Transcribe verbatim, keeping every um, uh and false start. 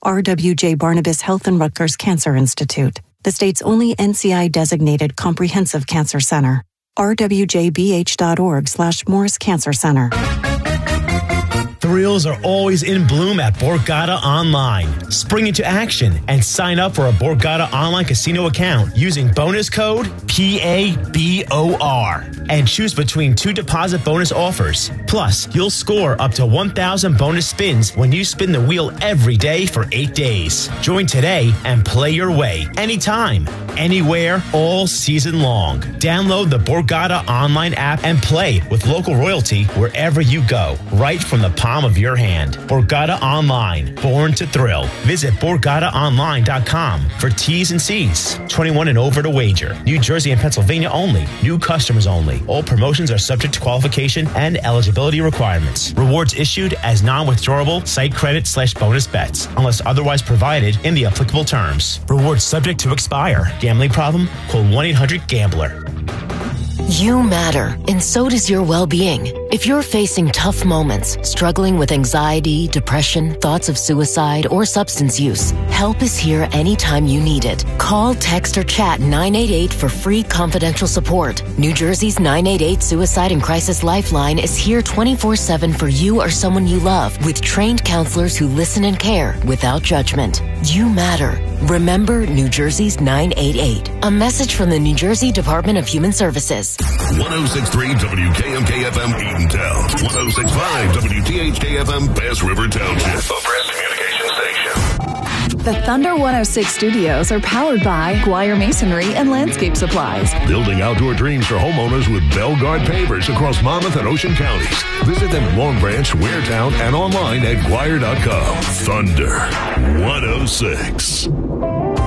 R W J Barnabas Health and Rutgers Cancer Institute, the state's only N C I-designated comprehensive cancer center. r w j b h dot org slash Morris Cancer Center. Thrills are always in bloom at Borgata Online. Spring into action and sign up for a Borgata Online casino account using bonus code P A B O R and choose between two deposit bonus offers. Plus, you'll score up to one thousand bonus spins when you spin the wheel every day for eight days. Join today and play your way anytime, anywhere, all season long. Download the Borgata Online app and play with local royalty wherever you go, right from the palm of your hand. Borgata Online, born to thrill. Visit borgata online dot com for T's and C's. twenty-one and over to wager. New Jersey and Pennsylvania only. New customers only. All promotions are subject to qualification and eligibility requirements. Rewards issued as non-withdrawable site credit slash bonus bets unless otherwise provided in the applicable terms. Rewards subject to expire. Gambling problem? Call one eight hundred gambler. You matter, and so does your well-being. If you're facing tough moments, struggling with anxiety, depression, thoughts of suicide, or substance use, help is here anytime you need it. Call, text, or chat nine eight eight for free confidential support. New Jersey's nine eight eight Suicide and Crisis Lifeline is here twenty-four seven for you or someone you love, with trained counselors who listen and care without judgment. You matter. Remember New Jersey's nine eight eight. A message from the New Jersey Department of Human Services. one oh six point three W K M K F M Eatontown. one oh six point five W T H K F M Bass River Township. A press communication station. The Thunder one oh six studios are powered by Guire Masonry and Landscape Supplies. Building outdoor dreams for homeowners with Belgard pavers across Monmouth and Ocean counties. Visit them in Long Branch, Waretown, and online at guire dot com. Thunder one oh six.